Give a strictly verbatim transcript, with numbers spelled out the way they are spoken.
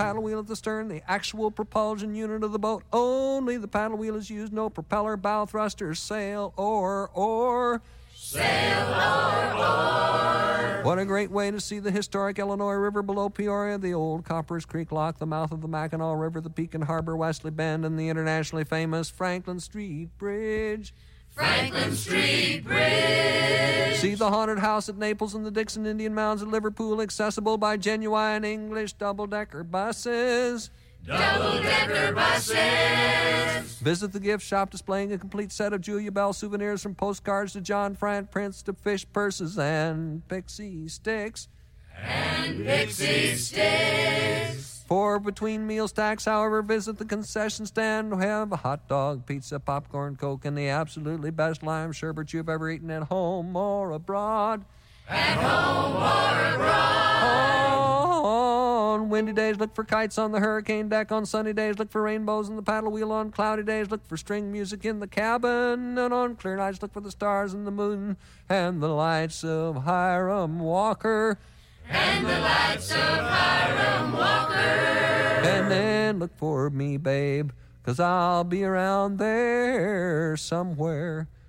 paddle wheel at the stern, the actual propulsion unit of the boat. Only the paddle wheel is used, no propeller, bow thrusters, sail, or, or... Sail, or, or... What a great way to see the historic Illinois River below Peoria, the old Coppers Creek Lock, the mouth of the Mackinac River, the Pekin Harbor, Wesley Bend, and the internationally famous Franklin Street Bridge. Franklin Street Bridge. See the haunted house at Naples and the Dixon Indian Mounds at Liverpool, accessible by genuine English double-decker buses. Double-decker buses. Visit the gift shop displaying a complete set of Julia Bell souvenirs, from postcards to John Frant prints to fish purses and pixie sticks. And pixie sticks. For between meal stacks, however, visit the concession stand. Have a hot dog, pizza, popcorn, Coke, and the absolutely best lime sherbet you've ever eaten at home or abroad. At home or abroad. On windy days, look for kites on the hurricane deck. On sunny days, look for rainbows in the paddle wheel. On cloudy days, look for string music in the cabin. And on clear nights, look for the stars and the moon and the lights of Hiram Walker. And the lights of Hiram Walker. And then look for me, babe, 'cause I'll be around there somewhere